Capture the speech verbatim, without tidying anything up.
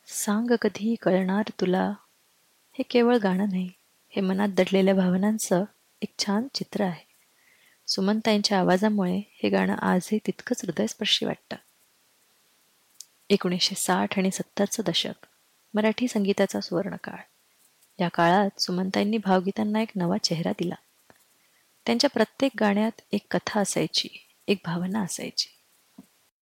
सांग कधी कळणार तुला, हे केवळ गाणं नाही, हे मनात दडलेल्या भावनांचं एक छान चित्र आहे. सुमनताईंच्या आवाजामुळे हे गाणं आजही तितकंच हृदयस्पर्शी वाटतं. एकोणीसशे साठ आणि सत्तरचं दशक मराठी संगीताचा सुवर्णकाळ. या काळात सुमनताईंनी भावगीतांना एक नवा चेहरा दिला. त्यांच्या प्रत्येक गाण्यात एक कथा असायची, एक भावना असायची.